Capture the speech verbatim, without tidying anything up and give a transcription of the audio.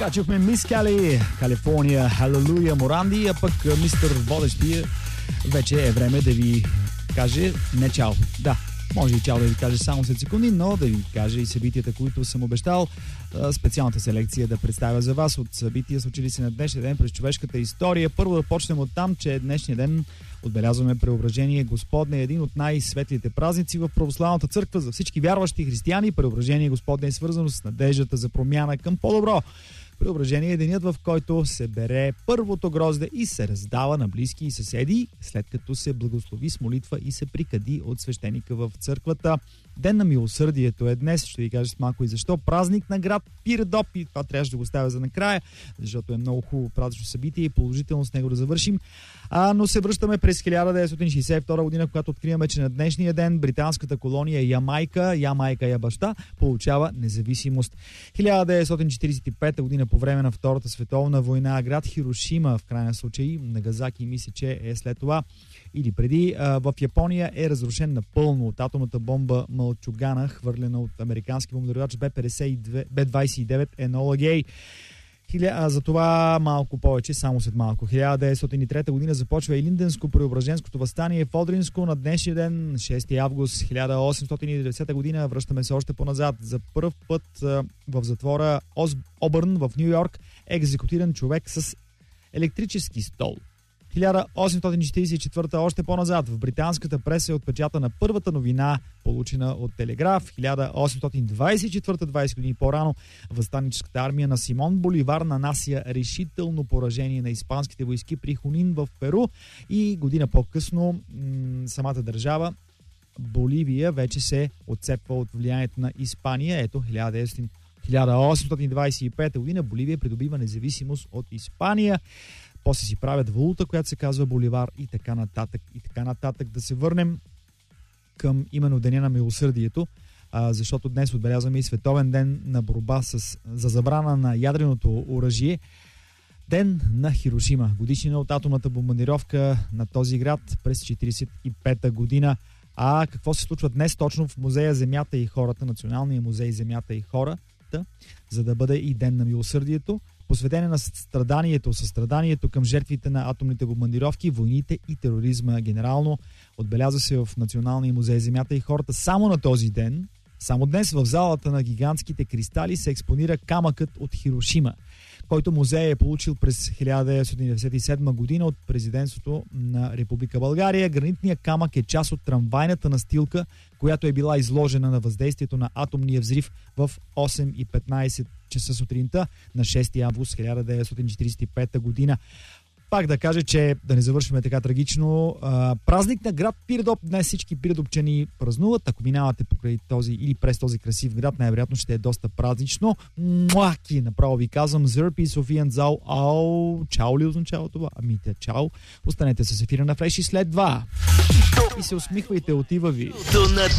Така чухме Мис Кали, Калифорния, Халелуя, Моранди, а пък мистер Водещия вече е време да ви каже не чао. Да, може и чао да ви каже само след секунди, но да ви каже и събитията, които съм обещал. Специалната селекция да представя за вас от събития, случили се на днешния ден през човешката история. Първо да почнем от там, че днешния ден отбелязваме Преображение Господне, един от най-светлите празници в православната църква за всички вярващи християни. Преображение Господне е свързано с надеждата за промяна към по-добро. Преображение е денят, в който се бере първото грозде и се раздава на близки и съседи, след като се благослови с молитва и се прикади от свещеника в църквата. Ден на милосърдието е днес, ще ви кажа с малко и защо. Празник на град Пирдоп, и това трябваше да го ставя за накрая, защото е много хубаво празнично събитие и положително с него да завършим. А, но се връщаме през хиляда деветстотин шейсет и втора година, когато откриваме, че на днешния ден британската колония Ямайка, Ямайка ябаща, получава независимост. хиляда деветстотин четиридесет и пета година, по време на Втората световна война, град Хирошима, в крайна случай, Нагазаки мисля, че е след това или преди, в Япония е разрушен напълно от атомната бомба Малчугана, хвърлена от американски бомбардировач Б двадесет и девет Енола Гей. За това малко повече, само след малко. хиляда деветстотин и трета година започва и Илинденско-преображенското въстание в Одринско. На днешния ден, шести август хиляда осемстотин и деветдесета година, връщаме се още по-назад. За първ път в затвора Обърн в Ню Йорк е екзекутиран човек с електрически стол. хиляда осемстотин четиридесет и четвърта, още по-назад, в британската преса е отпечатана първата новина, получена от телеграф. хиляда осемстотин двадесет и четвърта, двадесет години по-рано, въстаническата армия на Симон Боливар нанася решително поражение на испанските войски при Хунин в Перу и година по-късно м- самата държава Боливия вече се отцепва от влиянието на Испания. Ето, хиляда осемстотин двадесет и пета година Боливия придобива независимост от Испания. После си правят валута, която се казва Боливар и така нататък. И така нататък. Да се върнем към именно Деня на милосърдието, а, защото днес отбелязваме и Световен ден на борба с, за забрана на ядреното оръжие. Ден на Хирошима. Годишнина от атомната бомбардировка на този град през четиридесет и пета година. А какво се случва днес точно в музея Земята и хората, Националния музей Земята и хората, за да бъде и Ден на милосърдието, посветение на страданието, състраданието към жертвите на атомните бомбардировки, войните и тероризма генерално. Отбелязва се в Националния музей Земята и хората само на този ден. Само днес в залата на гигантските кристали се експонира камъкът от Хирошима, който музей е получил през хиляда деветстотин деветдесет и седма година от президентството на Република България. Гранитният камък е част от трамвайната настилка, която е била изложена на въздействието на атомния взрив в осем и петнадесет часа сутринта на шести август хиляда деветстотин четиридесет и пета година. Пак да кажа, че да не завършваме така трагично. А, празник на град Пирдоп. Днес всички пирдопчани празнуват. Ако минавате покрай този или през този красив град, най-вероятно ще е доста празнично. Муаки, направо ви казвам. Зърпи, Софиен Зал. Ау, чао ли означава това? Ами те, чао. Останете с ефира на Фреш и след два. И се усмихвайте, отива ви.